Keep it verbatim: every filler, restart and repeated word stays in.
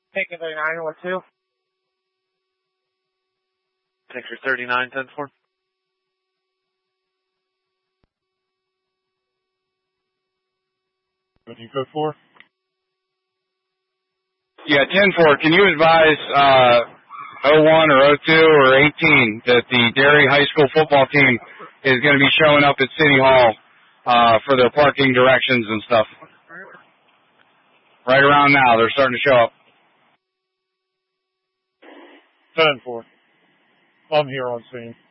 Taking thirty-nine, what two? Picture thirty-nine, ten four. What do you go for? Yeah, ten four, can you advise uh, oh one or oh two or eighteen that the Derry High School football team is going to be showing up at City Hall uh, for their parking directions and stuff? Right around now, they're starting to show up. ten four. I'm here on scene.